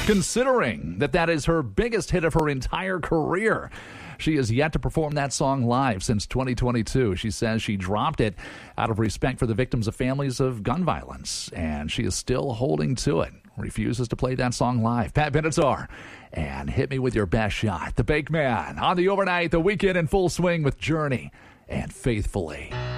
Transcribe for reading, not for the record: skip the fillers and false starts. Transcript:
considering that is her biggest hit of her entire career. She has yet to perform that song live since 2022. She says she dropped it out of respect for the victims of families of gun violence, and she is still holding to it. Refuses to play that song live. Pat Benatar and Hit Me With Your Best Shot. The Bake Man on the overnight, the weekend in full swing with Journey and Faithfully.